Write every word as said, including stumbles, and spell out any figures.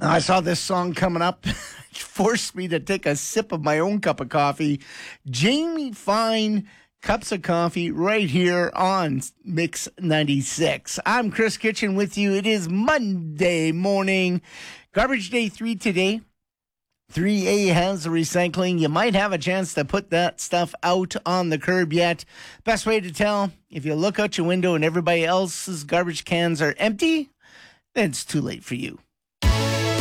I saw this song coming up. It forced me to take a sip of my own cup of coffee. Jamie Fine, Cups of Coffee, right here on Mix ninety-six. I'm Chris Kitchen with you. It is Monday morning. Garbage day three today. three A has the recycling. You might have a chance to put that stuff out on the curb yet. Best way to tell, if you look out your window and everybody else's garbage cans are empty, then it's too late for you.